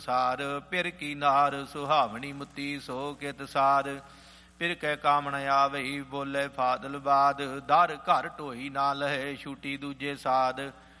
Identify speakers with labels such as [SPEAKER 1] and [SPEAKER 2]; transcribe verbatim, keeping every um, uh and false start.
[SPEAKER 1] ਸਾਰ ਫਿਰ ਕੀ ਨਾਰ ਸੁਹਾਵਣੀ ਮੁਤੀ ਸੋ ਕਿਤ ਸਾਰ ਫਿਰ ਕਹਿ ਕਾਮਣ ਆਵਈ ਬੋਲੇ ਫਾਦਲ ਬਾਦ ਦਰ ਘਰ ਢੋਈ ਨਾ ਲਹੇ ਛੂਟੀ ਦੂਜੇ ਸਾਧ